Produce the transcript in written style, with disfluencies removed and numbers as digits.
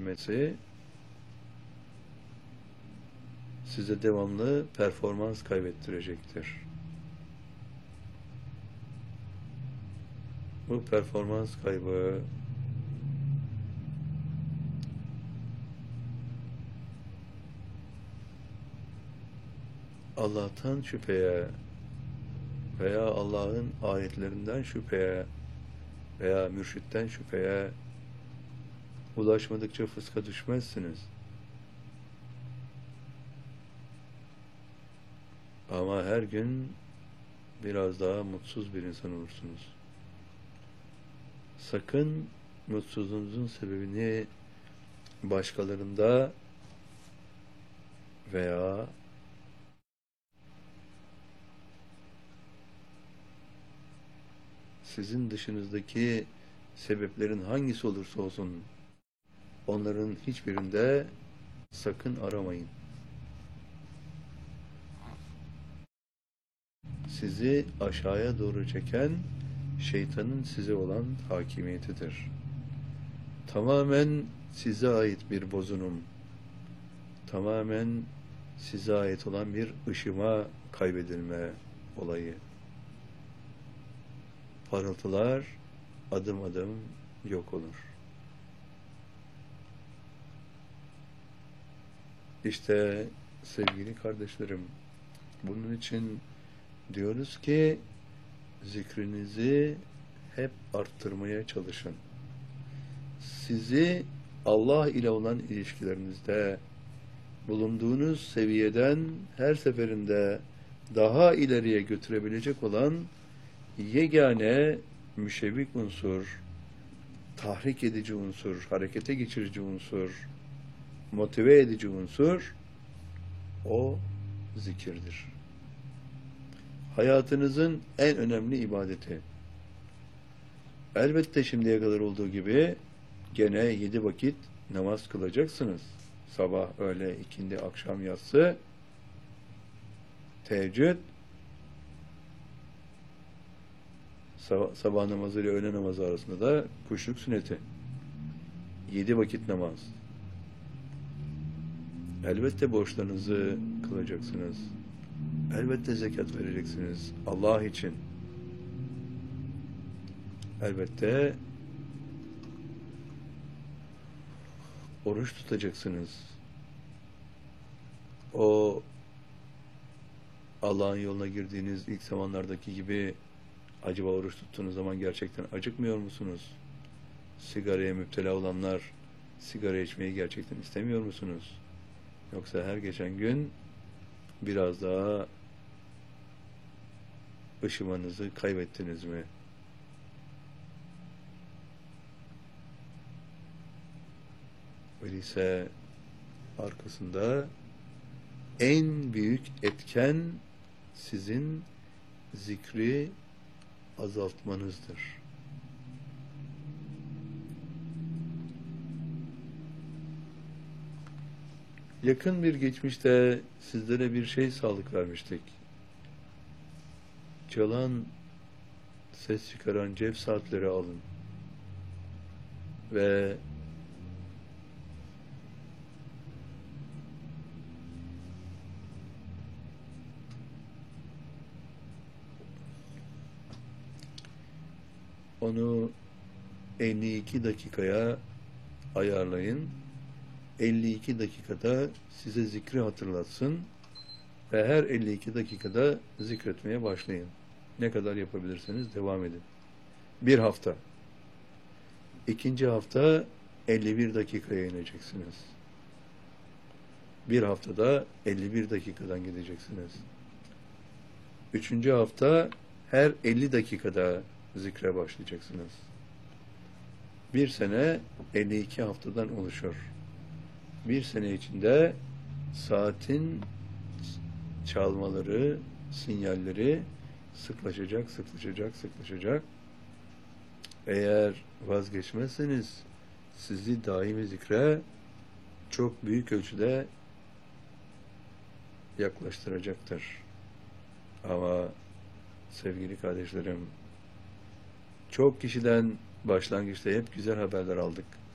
gelmesi size devamlı performans kaybettirecektir. Bu performans kaybı Allah'tan şüpheye veya Allah'ın ayetlerinden şüpheye veya mürşitten şüpheye ulaşmadıkça fıska düşmezsiniz. Ama her gün biraz daha mutsuz bir insan olursunuz. Sakın mutsuzluğunuzun sebebini başkalarında veya sizin dışınızdaki sebeplerin hangisi olursa olsun onların hiçbirinde sakın aramayın. Sizi aşağıya doğru çeken şeytanın size olan hakimiyetidir. Tamamen size ait bir bozunum, tamamen size ait olan bir ışıma kaybedilme olayı. Parıltılar adım adım yok olur. İşte sevgili kardeşlerim, bunun için diyoruz ki zikrinizi hep arttırmaya çalışın. Sizi Allah ile olan ilişkilerinizde bulunduğunuz seviyeden her seferinde daha ileriye götürebilecek olan yegane müşevvik unsur, tahrik edici unsur, harekete geçirici unsur, motive edici unsur o zikirdir. Hayatınızın en önemli ibadeti. Elbette şimdiye kadar olduğu gibi gene 7 vakit namaz kılacaksınız. Sabah, öğle, ikindi, akşam, yatsı, teheccüd, sabah namazı ile öğle namazı arasında da kuşluk sünneti. 7 vakit namaz. Elbette borçlarınızı kılacaksınız. Elbette zekat vereceksiniz Allah için. Elbette oruç tutacaksınız. O Allah'ın yoluna girdiğiniz ilk zamanlardaki gibi acaba oruç tuttuğunuz zaman gerçekten acıkmıyor musunuz? Sigaraya müptela olanlar sigara içmeyi gerçekten istemiyor musunuz? Yoksa her geçen gün biraz daha ışımanızı kaybettiniz mi? Öyleyse arkasında en büyük etken sizin zikri azaltmanızdır. Yakın bir geçmişte sizlere bir şey sağlık vermiştik. Çalan, ses çıkaran cep saatleri alın. Ve onu 52 dakikaya ayarlayın. 52 dakikada size zikri hatırlatsın ve her 52 dakikada zikretmeye başlayın. Ne kadar yapabilirseniz devam edin. Bir hafta. İkinci hafta 51 dakikaya ineceksiniz. Bir haftada 51 dakikadan gideceksiniz. Üçüncü hafta her 50 dakikada zikre başlayacaksınız. Bir sene 52 haftadan oluşur. Bir sene içinde saatin çalmaları, sinyalleri sıklaşacak, sıklaşacak, sıklaşacak. Eğer vazgeçmezseniz sizi daimi zikre çok büyük ölçüde yaklaştıracaktır. Ama sevgili kardeşlerim, çok kişiden başlangıçta hep güzel haberler aldık.